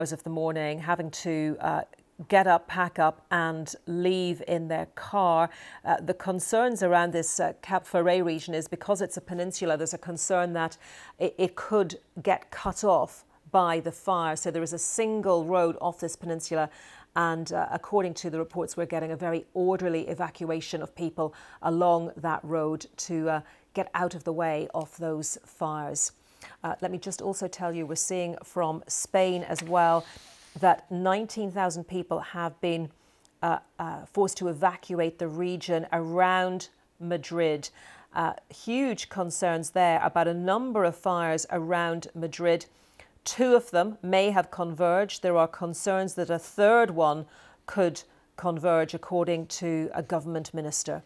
hours of the morning, having to get up, pack up and leave in their car. The concerns around this Cap Ferret region is because it's a peninsula, there's a concern that it could get cut off by the fire. So there is a single road off this peninsula, and according to the reports we're getting, a very orderly evacuation of people along that road to get out of the way of those fires. Let me just also tell you, we're seeing from Spain as well that 19,000 people have been forced to evacuate the region around Madrid. Huge concerns there about a number of fires around Madrid. Two of them may have converged. There are concerns that a third one could converge, according to a government minister.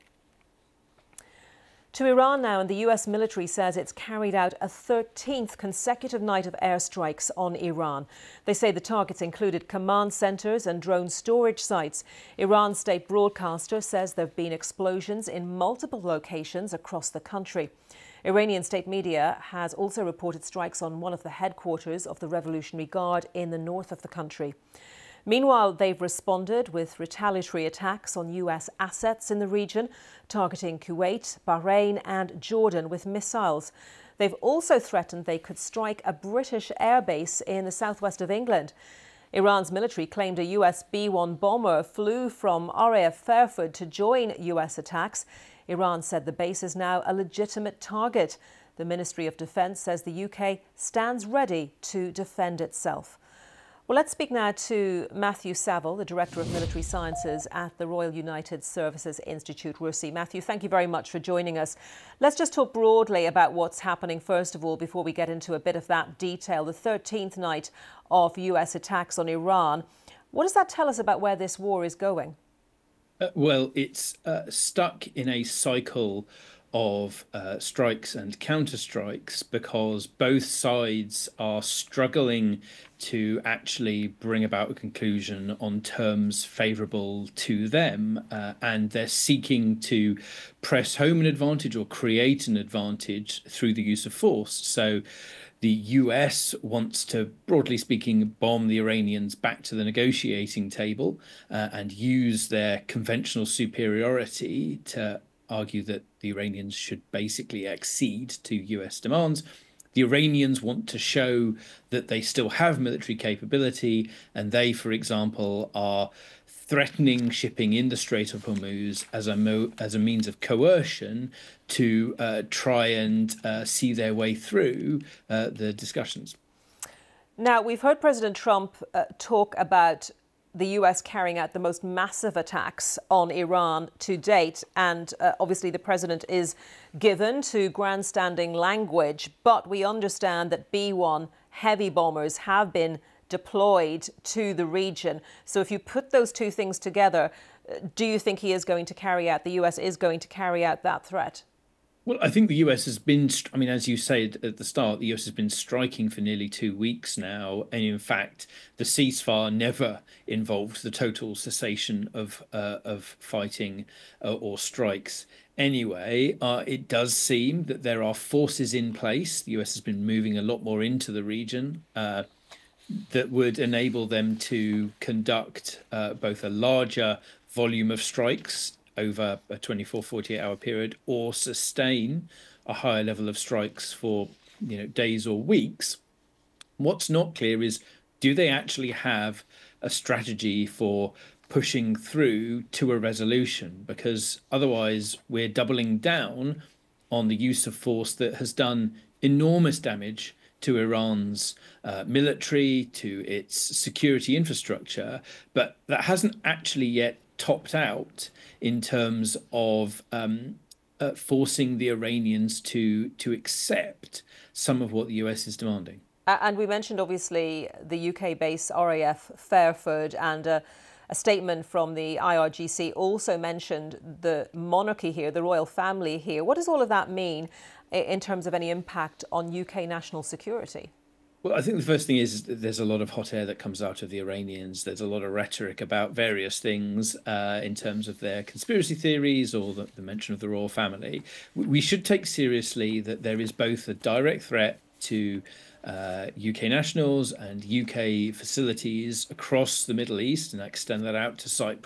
To Iran now, and the US military says it's carried out a 13th consecutive night of airstrikes on Iran. They say the targets included command centres and drone storage sites. Iran's state broadcaster says there have been explosions in multiple locations across the country. Iranian state media has also reported strikes on one of the headquarters of the Revolutionary Guard in the north of the country. Meanwhile, they've responded with retaliatory attacks on US assets in the region, targeting Kuwait, Bahrain and Jordan with missiles. They've also threatened they could strike a British airbase in the southwest of England. Iran's military claimed a US B-1 bomber flew from RAF Fairford to join US attacks. Iran said the base is now a legitimate target. The Ministry of Defence says the UK stands ready to defend itself. Well, let's speak now to Matthew Saville, the Director of Military Sciences at the Royal United Services Institute, RUSI. Matthew, thank you very much for joining us. Let's just talk broadly about what's happening, first of all, before we get into a bit of that detail. The 13th night of US attacks on Iran. What does that tell us about where this war is going? Well, it's stuck in a cycle of strikes and counterstrikes because both sides are struggling to actually bring about a conclusion on terms favourable to them, and they're seeking to press home an advantage or create an advantage through the use of force. So the US wants to, broadly speaking, bomb the Iranians back to the negotiating table and use their conventional superiority to argue that the Iranians should basically accede to US demands. The Iranians want to show that they still have military capability, and they, for example, are threatening shipping in the Strait of Hormuz as a means of coercion to try and see their way through the discussions. Now, we've heard President Trump talk about the US carrying out the most massive attacks on Iran to date. And obviously the president is given to grandstanding language, but we understand that B-1 heavy bombers have been deployed to the region. So if you put those two things together, do you think he is going to carry out, the US is going to carry out that threat? Well, I think the US has been, I mean, as you said at the start, the US has been striking for nearly 2 weeks now. And in fact, the ceasefire never involved the total cessation of fighting or strikes. Anyway, it does seem that there are forces in place. The US has been moving a lot more into the region that would enable them to conduct both a larger volume of strikes over a 24, 48-hour period, or sustain a higher level of strikes for days or weeks. What's not clear is, do they actually have a strategy for pushing through to a resolution? Because otherwise we're doubling down on the use of force that has done enormous damage to Iran's military, to its security infrastructure, but that hasn't actually yet topped out in terms of forcing the Iranians to accept some of what the US is demanding. And we mentioned, obviously, the UK base RAF Fairford, and a statement from the IRGC also mentioned the monarchy here, the royal family here. What does all of that mean in terms of any impact on UK national security? Well, I think the first thing is there's a lot of hot air that comes out of the Iranians. There's a lot of rhetoric about various things in terms of their conspiracy theories or the mention of the royal family. We should take seriously that there is both a direct threat to UK nationals and UK facilities across the Middle East and extend that out to Cyprus